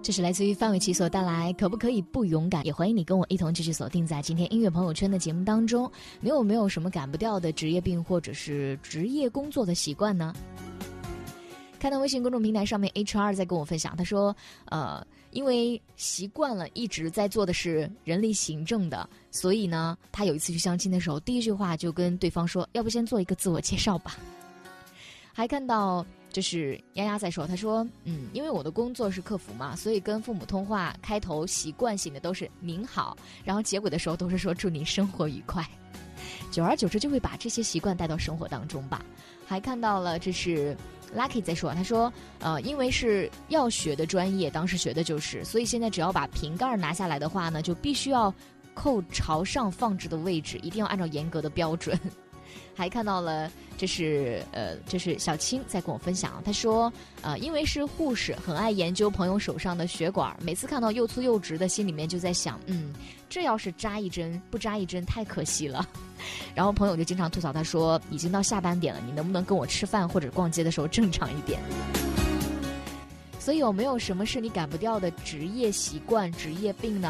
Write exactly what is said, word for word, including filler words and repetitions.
这是来自于范玮琪所带来可不可以不勇敢，也欢迎你跟我一同继续锁定在今天音乐朋友圈的节目当中。你有没有什么改不掉的职业病或者是职业工作的习惯呢？看到微信公众平台上面 H R 在跟我分享，他说呃，因为习惯了一直在做的是人力行政的，所以呢他有一次去相亲的时候，第一句话就跟对方说，要不先做一个自我介绍吧。还看到就是丫丫在说，他说嗯，因为我的工作是客服嘛，所以跟父母通话开头习惯性的都是您好，然后结尾的时候都是说祝你生活愉快，久而久之就会把这些习惯带到生活当中吧。还看到了这是 Lucky 在说，他说呃，因为是要学的专业，当时学的就是，所以现在只要把瓶盖拿下来的话呢，就必须要扣朝上放置的位置，一定要按照严格的标准。还看到了这是呃，这是小青在跟我分享，他说呃，因为是护士，很爱研究朋友手上的血管，每次看到又粗又直的，心里面就在想，嗯，这要是扎一针不扎一针太可惜了。然后朋友就经常吐槽他说，已经到下班点了，你能不能跟我吃饭或者逛街的时候正常一点。所以有没有什么是你改不掉的职业习惯职业病呢？